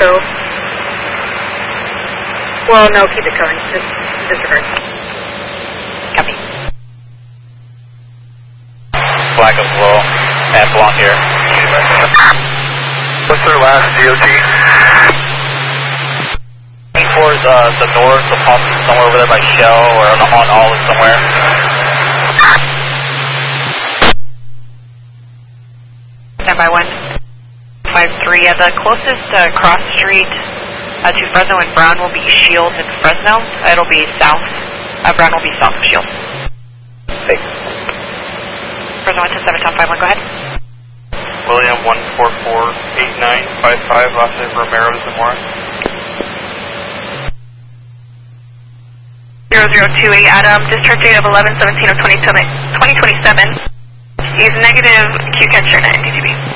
Echo. Well, no, keep it going. Disregard. Copy. Flag up low. And Blanc here. What's their last DOT? 4 is the north, so possibly somewhere over there by Shell or on Olive somewhere. Stand by 153. The closest cross street to Fresno and Brown will be Shields and Fresno. It'll be south. Brown will be south of Shields. Thanks. Fresno 127, Tom 51, go ahead. William 1448955, last name Romero Zamora. 0028 Adam, discharge date of 11/17 of 2027. He's negative Q catcher 9 DTB.